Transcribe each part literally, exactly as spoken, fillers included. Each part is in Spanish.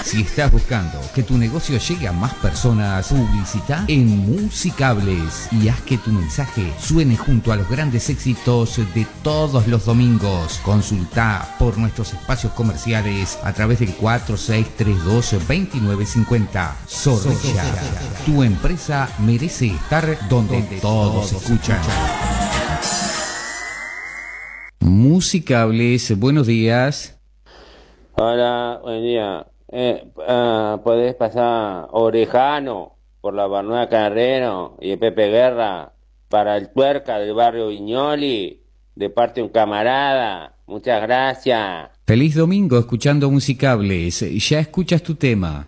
Si estás buscando que tu negocio llegue a más personas, publicita en Musicables y haz que tu mensaje suene junto a los grandes éxitos de todos los domingos. Consulta por nuestros espacios comerciales a través del cuatro seis tres dos, dos nueve cinco cero. Zorrilla, tu empresa merece estar donde todos escuchan. Musicables, buenos días. Hola, buen día. Eh, uh, ¿Podés pasar Orejano por la Barnuda Carrero y de Pepe Guerra para el Tuerca del barrio Viñoli de parte de un camarada? Muchas gracias. Feliz domingo escuchando Musicables. Ya escuchas tu tema.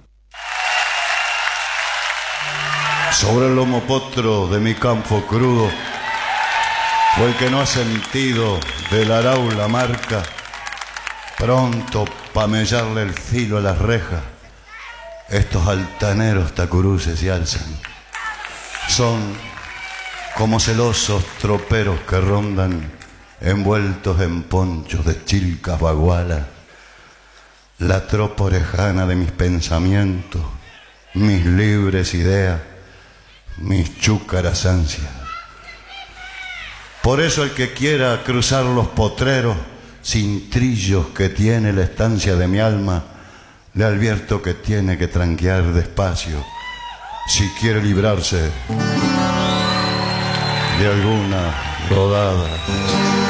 Sobre el lomo potro de mi campo crudo fue el que no ha sentido del arau la marca, pronto pa' mellarle el filo a las rejas. Estos altaneros tacuruces se alzan. Son como celosos troperos que rondan envueltos en ponchos de chilcas bagualas. La tropa orejana de mis pensamientos, mis libres ideas, mis chúcaras ansias. Por eso el que quiera cruzar los potreros sin trillos que tiene la estancia de mi alma, le advierto que tiene que tranquear despacio si quiere librarse de alguna rodada.